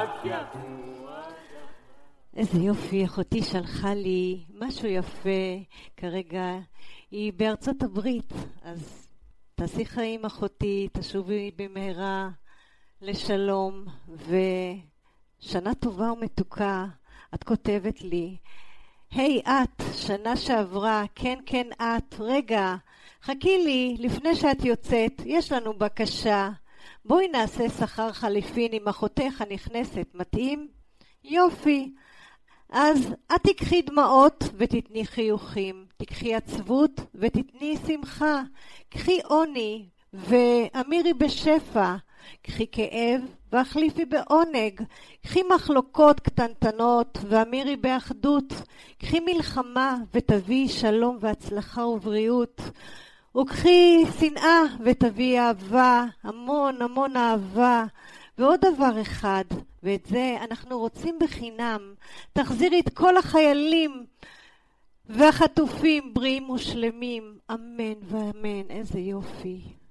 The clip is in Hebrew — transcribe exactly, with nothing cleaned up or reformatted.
איזה יופי, אחותי שלחה לי משהו יפה כרגע. היא בארצות הברית, אז תעשי חיים אחותי, תשובי במהרה לשלום ושנה טובה ומתוקה. את כותבת לי, היי hey, את, שנה שעברה, כן כן את, רגע, חכי לי, לפני שאת יוצאת, יש לנו בקשה. בואי נעשה שכר חליפין עם אחותך הנכנסת, מתאים? יופי. אז את תקחי דמעות ותתני חיוכים, תקחי עצבות ותתני שמחה, קחי עוני ואמירי בשפע, קחי כאב והחליפי בעונג, קחי מחלוקות קטנטנות ואמירי באחדות, קחי מלחמה ותביאי שלום והצלחה ובריאות, וקחי שנאה ותביאי אהבה, המון המון אהבה. ועוד דבר אחד, ואת זה אנחנו רוצים בחינם, תחזירי את כל החיילים והחטופים בריאים ושלמים, אמן ואמן. איזה יופי.